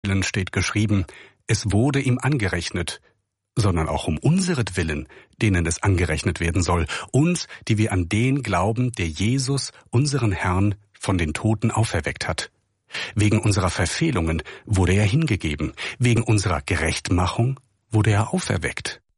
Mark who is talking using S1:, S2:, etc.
S1: ihretwillen steht geschrieben, es wurde ihm angerechnet, sondern auch um unseretwillen, denen es angerechnet werden soll, uns, die wir an den glauben, der Jesus, unseren Herrn, von den Toten auferweckt hat. Wegen unserer Verfehlungen wurde er hingegeben, wegen unserer Gerechtmachung wurde er auferweckt.